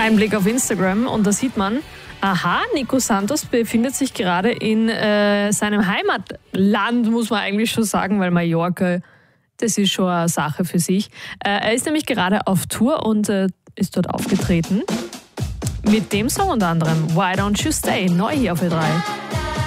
Ein Blick auf Instagram und da sieht man, aha, Nico Santos befindet sich gerade in seinem Heimatland, muss man eigentlich schon sagen, weil Mallorca, das ist schon eine Sache für sich. Er ist nämlich gerade auf Tour und ist dort aufgetreten mit dem Song unter anderem Why Don't You Stay, neu hier auf Ö3.